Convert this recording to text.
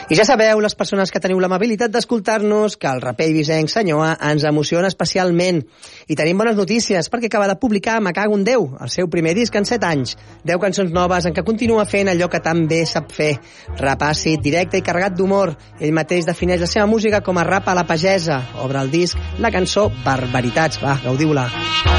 I ja sabeu, les persones que teniu l'amabilitat d'escoltar-nos, que el raper ibisenc Senyoa ens emociona especialment. I tenim bones notícies, perquè acaba de publicar Me cago en Déu, el seu primer disc en 7 anys. 10 cançons noves en què continua fent allò que tan bé sap fer. Rap àcid, directe i carregat d'humor. Ell mateix defineix la seva música com a rap a la pagesa. Obre el disc la cançó Barbaritats. Va, gaudiu-la.